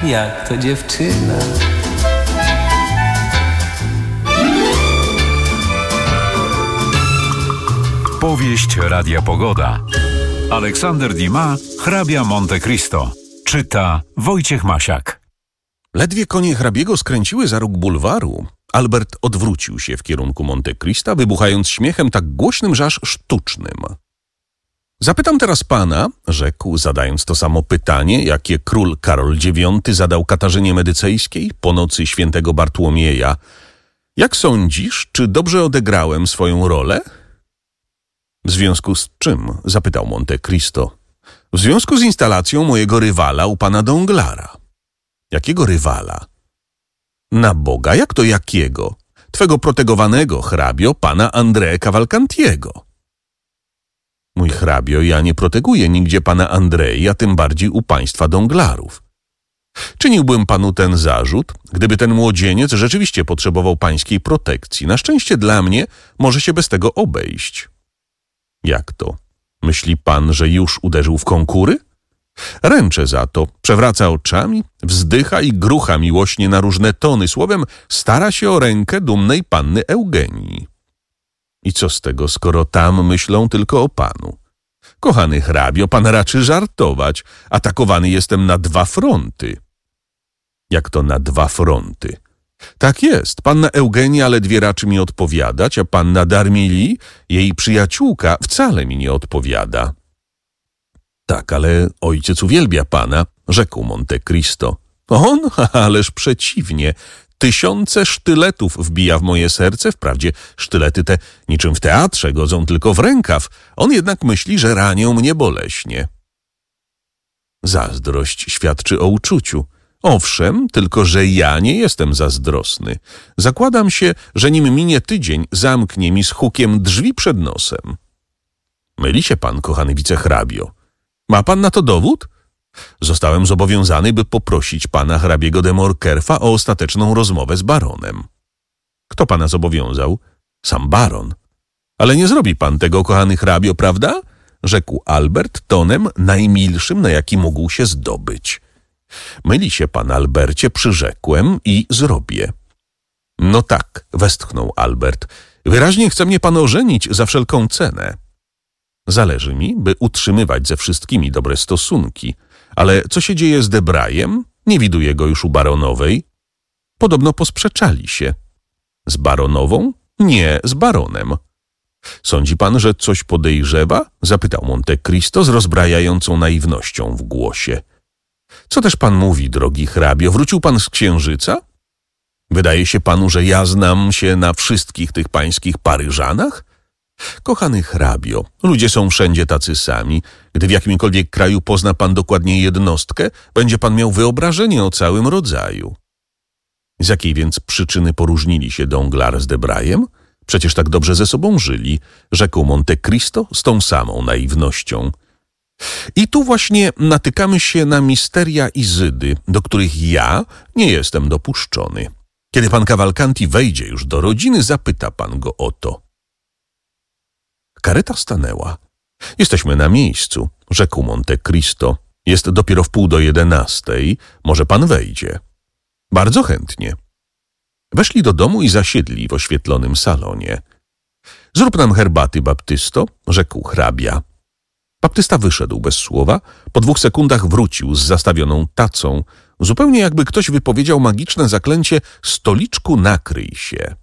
jak to dziewczyna. Powieść Radia Pogoda. Aleksander Dumas, hrabia Monte Cristo. Czyta Wojciech Masiak. Ledwie konie hrabiego skręciły za róg bulwaru, Albert odwrócił się w kierunku Monte Crista, wybuchając śmiechem tak głośnym, że aż sztucznym. Zapytam teraz pana, rzekł, zadając to samo pytanie, jakie król Karol IX zadał Katarzynie Medycejskiej po nocy świętego Bartłomieja. Jak sądzisz, czy dobrze odegrałem swoją rolę? W związku z czym? Zapytał Monte Cristo. W związku z instalacją mojego rywala u pana Donglara. Jakiego rywala? Na Boga, jak to jakiego? Twego protegowanego, hrabio, pana André Cavalcantiego. Mój hrabio, ja nie proteguję nigdzie pana Andrei, a tym bardziej u państwa Donglarów. Czyniłbym panu ten zarzut, gdyby ten młodzieniec rzeczywiście potrzebował pańskiej protekcji. Na szczęście dla mnie może się bez tego obejść. Jak to? Myśli pan, że już uderzył w konkury? Ręczę za to, przewraca oczami, wzdycha i grucha miłośnie na różne tony, słowem stara się o rękę dumnej panny Eugenii. I co z tego, skoro tam myślą tylko o panu? Kochany hrabio, pan raczy żartować, atakowany jestem na 2 fronty. Jak to na 2 fronty? Tak jest, panna Eugenia ledwie raczy mi odpowiadać, a panna Darmili, jej przyjaciółka, wcale mi nie odpowiada. Tak, ale ojciec uwielbia pana, rzekł Monte Cristo. On? Ależ przeciwnie. 1000 sztyletów wbija w moje serce, wprawdzie sztylety te niczym w teatrze godzą tylko w rękaw. On jednak myśli, że ranią mnie boleśnie. Zazdrość świadczy o uczuciu. Owszem, tylko że ja nie jestem zazdrosny. Zakładam się, że nim minie tydzień, zamknie mi z hukiem drzwi przed nosem. Myli się pan, kochany wicehrabio. Ma pan na to dowód? Zostałem zobowiązany, by poprosić pana hrabiego de Morkerfa o ostateczną rozmowę z baronem. Kto pana zobowiązał? Sam baron. Ale nie zrobi pan tego, kochany hrabio, prawda? Rzekł Albert tonem najmilszym, na jaki mógł się zdobyć. Myli się pan, Albercie, przyrzekłem i zrobię. No tak, westchnął Albert. Wyraźnie chce mnie pan ożenić za wszelką cenę. Zależy mi, by utrzymywać ze wszystkimi dobre stosunki. Ale co się dzieje z Debrajem? Nie widuję go już u baronowej. Podobno posprzeczali się. Z baronową? Nie, z baronem. Sądzi pan, że coś podejrzewa? Zapytał Monte Cristo z rozbrajającą naiwnością w głosie. Co też pan mówi, drogi hrabio? Wrócił pan z Księżyca? Wydaje się panu, że ja znam się na wszystkich tych pańskich Paryżanach? Kochany hrabio, ludzie są wszędzie tacy sami. Gdy w jakimkolwiek kraju pozna pan dokładnie jednostkę, będzie pan miał wyobrażenie o całym rodzaju. Z jakiej więc przyczyny poróżnili się Donglar z Debrajem? Przecież tak dobrze ze sobą żyli, rzekł Monte Cristo z tą samą naiwnością. I tu właśnie natykamy się na misteria Izydy, do których ja nie jestem dopuszczony. Kiedy pan Cavalcanti wejdzie już do rodziny, zapyta pan go o to. Kareta stanęła. Jesteśmy na miejscu, rzekł Monte Cristo. Jest dopiero 10:30. Może pan wejdzie. Bardzo chętnie. Weszli do domu i zasiedli w oświetlonym salonie. Zrób nam herbaty, Baptysto, rzekł hrabia. Baptysta wyszedł bez słowa. Po 2 sekundach wrócił z zastawioną tacą, zupełnie jakby ktoś wypowiedział magiczne zaklęcie stoliczku nakryj się.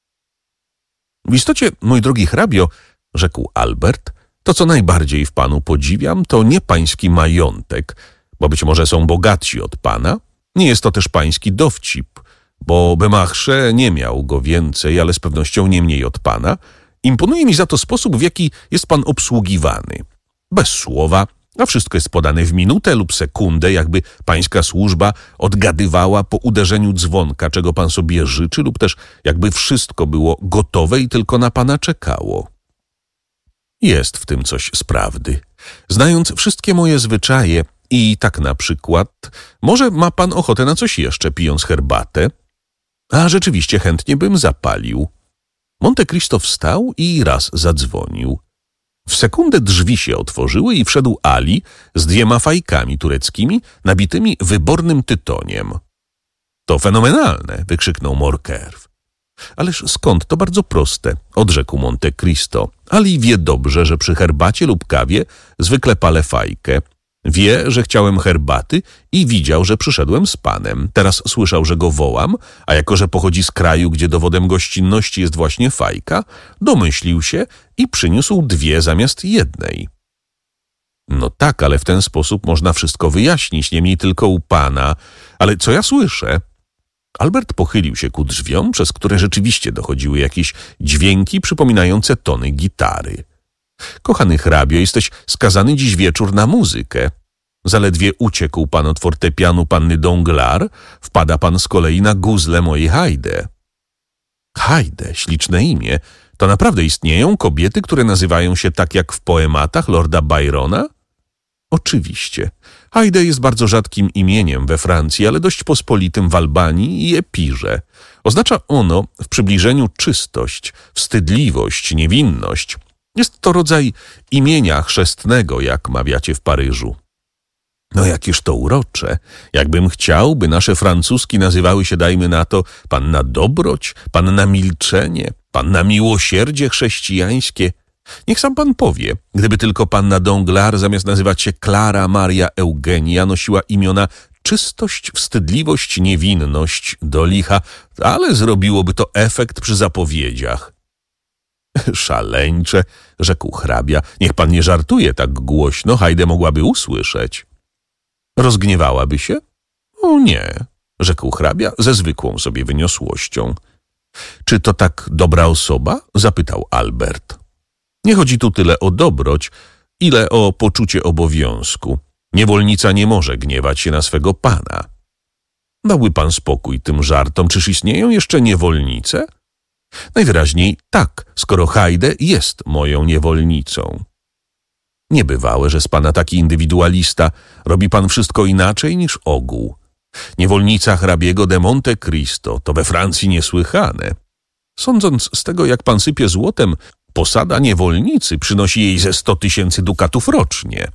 W istocie, mój drogi hrabio, rzekł Albert, to co najbardziej w panu podziwiam, to nie pański majątek, bo być może są bogatsi od pana. Nie jest to też pański dowcip, bo Beaumarchais nie miał go więcej, ale z pewnością nie mniej od pana. Imponuje mi za to sposób, w jaki jest pan obsługiwany. Bez słowa, a wszystko jest podane w minutę lub sekundę, jakby pańska służba odgadywała po uderzeniu dzwonka, czego pan sobie życzy, lub też jakby wszystko było gotowe i tylko na pana czekało. Jest w tym coś z prawdy. Znając wszystkie moje zwyczaje i tak na przykład, może ma pan ochotę na coś jeszcze, pijąc herbatę? A rzeczywiście chętnie bym zapalił. Monte Cristo wstał i raz zadzwonił. W sekundę drzwi się otworzyły i wszedł Ali z 2 fajkami tureckimi nabitymi wybornym tytoniem. To fenomenalne, wykrzyknął Morcerf. Ależ skąd, to bardzo proste, odrzekł Monte Cristo. Ali wie dobrze, że przy herbacie lub kawie zwykle palę fajkę. Wie, że chciałem herbaty i widział, że przyszedłem z panem. Teraz słyszał, że go wołam, a jako, że pochodzi z kraju, gdzie dowodem gościnności jest właśnie fajka, domyślił się i przyniósł 2 zamiast 1. No tak, ale w ten sposób można wszystko wyjaśnić, niemniej tylko u pana. Ale co ja słyszę? Albert pochylił się ku drzwiom, przez które rzeczywiście dochodziły jakieś dźwięki przypominające tony gitary. Kochany hrabio, jesteś skazany dziś wieczór na muzykę. Zaledwie uciekł pan od fortepianu panny Danglars, wpada pan z kolei na guzle mojej Haydée. Haydée, śliczne imię. To naprawdę istnieją kobiety, które nazywają się tak jak w poematach lorda Byrona? Oczywiście. Haydée jest bardzo rzadkim imieniem we Francji, ale dość pospolitym w Albanii i Epirze. Oznacza ono w przybliżeniu czystość, wstydliwość, niewinność. Jest to rodzaj imienia chrzestnego, jak mawiacie w Paryżu. No jakież to urocze. Jakbym chciał, by nasze francuski nazywały się, dajmy na to, panna dobroć, panna milczenie, panna miłosierdzie chrześcijańskie. Niech sam pan powie, gdyby tylko panna Danglars zamiast nazywać się Klara Maria Eugenia nosiła imiona czystość, wstydliwość, niewinność do licha, ale zrobiłoby to efekt przy zapowiedziach. Szaleńcze, rzekł hrabia, niech pan nie żartuje tak głośno, Haydée mogłaby usłyszeć. Rozgniewałaby się? O nie, rzekł hrabia ze zwykłą sobie wyniosłością. Czy to tak dobra osoba? Zapytał Albert. Nie chodzi tu tyle o dobroć, ile o poczucie obowiązku. Niewolnica nie może gniewać się na swego pana. Dałby pan spokój tym żartom, czyż istnieją jeszcze niewolnice? Najwyraźniej tak, skoro Haydée jest moją niewolnicą. Niebywałe, że z pana taki indywidualista. Robi pan wszystko inaczej niż ogół. Niewolnica hrabiego de Monte Cristo to we Francji niesłychane. Sądząc z tego, jak pan sypie złotem, posada niewolnicy przynosi jej ze 100 000 dukatów rocznie.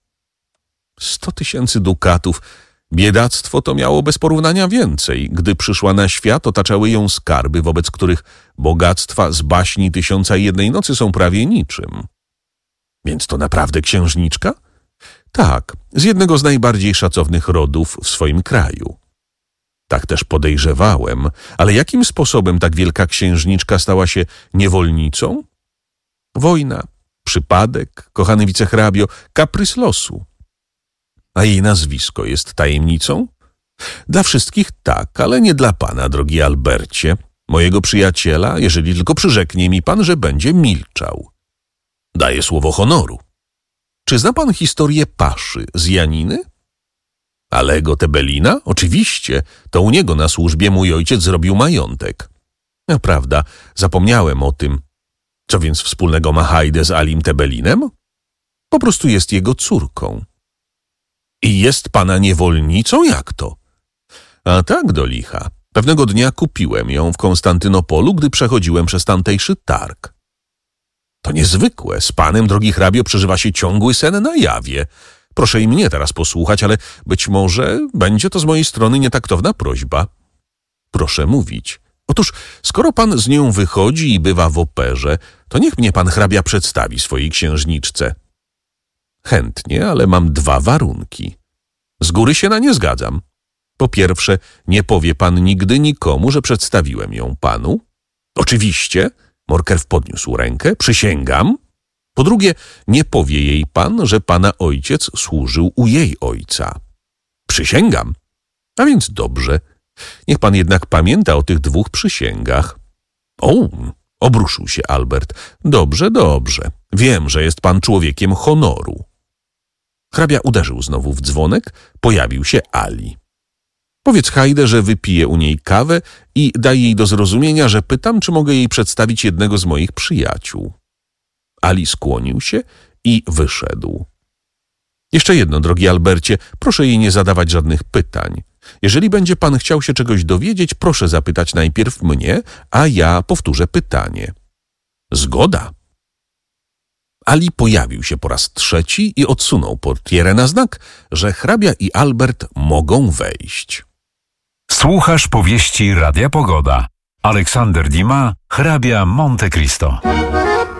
100 000 dukatów. Biedactwo to miało bez porównania więcej. Gdy przyszła na świat, otaczały ją skarby, wobec których bogactwa z baśni 1001 nocy są prawie niczym. Więc to naprawdę księżniczka? Tak, z jednego z najbardziej szacownych rodów w swoim kraju. Tak też podejrzewałem, ale jakim sposobem tak wielka księżniczka stała się niewolnicą? Wojna, przypadek, kochany wicehrabio, kaprys losu. A jej nazwisko jest tajemnicą? Dla wszystkich tak, ale nie dla pana, drogi Albercie, mojego przyjaciela, jeżeli tylko przyrzeknie mi pan, że będzie milczał. Daję słowo honoru. Czy zna pan historię Paszy z Janiny? Alego Tebelina? Oczywiście, to u niego na służbie mój ojciec zrobił majątek. No prawda, zapomniałem o tym. Co więc wspólnego ma Haydée z Alim Tebelinem? Po prostu jest jego córką. I jest pana niewolnicą? Jak to? A tak, do licha. Pewnego dnia kupiłem ją w Konstantynopolu, gdy przechodziłem przez tamtejszy targ. To niezwykłe. Z panem, drogi hrabio, przeżywa się ciągły sen na jawie. Proszę i mnie teraz posłuchać, ale być może będzie to z mojej strony nietaktowna prośba. Proszę mówić. Otóż, skoro pan z nią wychodzi i bywa w operze, to niech mnie pan hrabia przedstawi swojej księżniczce. Chętnie, ale mam 2 warunki. Z góry się na nie zgadzam. Po pierwsze, nie powie pan nigdy nikomu, że przedstawiłem ją panu. Oczywiście, Morcerf podniósł rękę, przysięgam. Po drugie, nie powie jej pan, że pana ojciec służył u jej ojca. Przysięgam. A więc dobrze. Niech pan jednak pamięta o tych 2 przysięgach. O, obruszył się Albert. Dobrze, dobrze. Wiem, że jest pan człowiekiem honoru. Hrabia uderzył znowu w dzwonek, pojawił się Ali. Powiedz Haydée, że wypije u niej kawę i daj jej do zrozumienia, że pytam, czy mogę jej przedstawić jednego z moich przyjaciół. Ali skłonił się i wyszedł. Jeszcze jedno, drogi Albercie, proszę jej nie zadawać żadnych pytań. Jeżeli będzie pan chciał się czegoś dowiedzieć, proszę zapytać najpierw mnie, a ja powtórzę pytanie. Zgoda. Ali pojawił się po raz trzeci i odsunął portierę na znak, że hrabia i Albert mogą wejść. Słuchasz powieści Radia Pogoda. Aleksander Dumas, hrabia Monte Cristo.